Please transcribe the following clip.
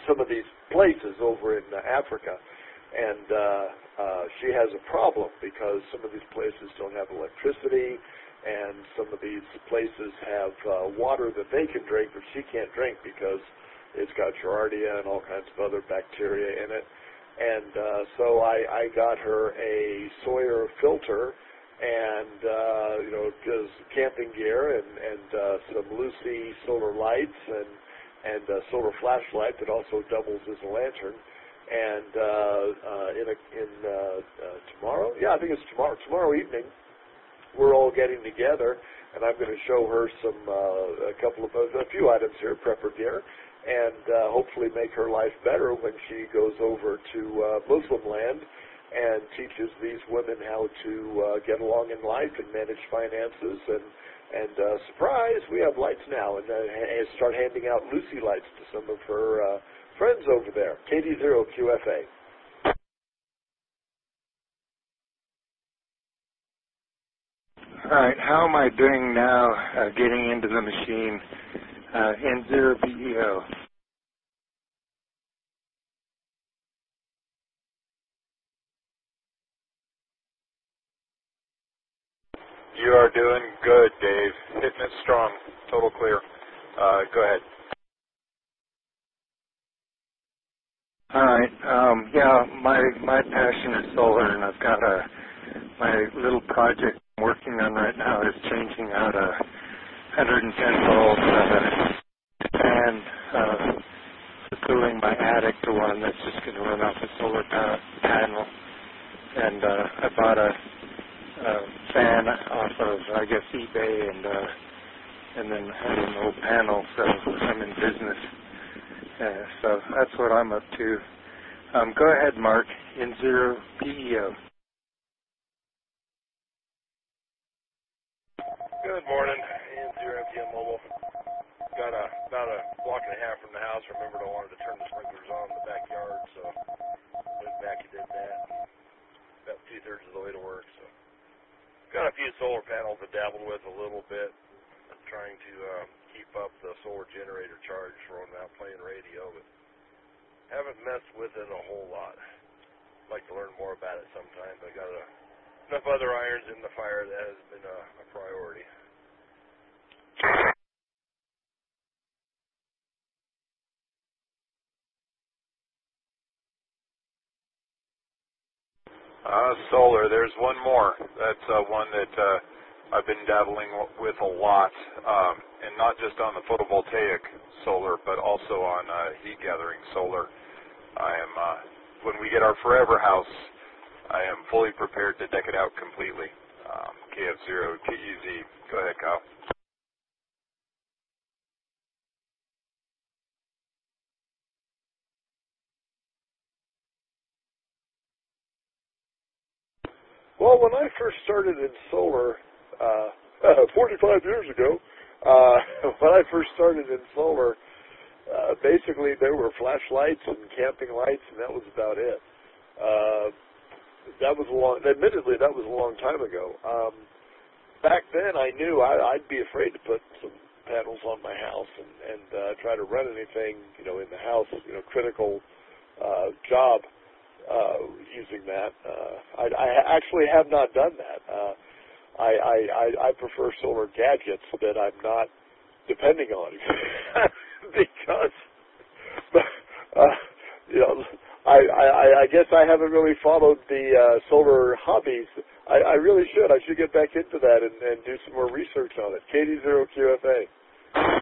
some of these places over in Africa, and she has a problem because some of these places don't have electricity, and some of these places have water that they can drink, but she can't drink because it's got Giardia and all kinds of other bacteria in it. And so I got her a Sawyer filter and, just camping gear and some Lucy solar lights and solar flashlight that also doubles as a lantern. And tomorrow, I think it's tomorrow evening, we're all getting together, and I'm going to show her a few items here, prepper gear, and hopefully make her life better when she goes over to Muslim land and teaches these women how to get along in life and manage finances. And surprise, we have lights now, and start handing out Lucy lights to some of her friends over there. KD0QFA. All right, how am I doing now getting into the machine? N0BEO. You are doing good, Dave. Hitting it strong. Total clear. Go ahead. All right. My passion is solar, and I've got my little project I'm working on right now is changing out a 110-volt fan, cooling my attic to one that's just going to run off a solar panel. And I bought a fan off of, I guess, eBay, and then had an old panel, so I'm in business. So that's what I'm up to. Go ahead, Mark, N0BEO. Good morning, N0MTM Mobile. Got about a block and a half from the house. Remembered I wanted to turn the sprinklers on in the backyard, so went back and did that. About 2/3 of the way to work. So got a few solar panels to dabble with a little bit. I'm trying to keep up the solar generator charge for when I'm out playing radio, but haven't messed with it a whole lot. I'd like to learn more about it sometime, but I got enough other irons in the fire that has been a priority. Solar, there's one more. That's one that I've been dabbling with a lot, and not just on the photovoltaic solar, but also on heat gathering solar. I am, when we get our forever house, I am fully prepared to deck it out completely. KF0TEZ. Go ahead, Kyle. Well, when I first started in solar, 45 years ago, when I first started in solar, basically there were flashlights and camping lights, and that was about it. Admittedly, that was a long time ago. Back then, I knew I'd be afraid to put some panels on my house and try to run anything, in the house, critical job. Using that. I actually have not done that. I prefer solar gadgets that I'm not depending on because, I guess I haven't really followed the solar hobbies. I really should. I should get back into that and do some more research on it. KD0QFA.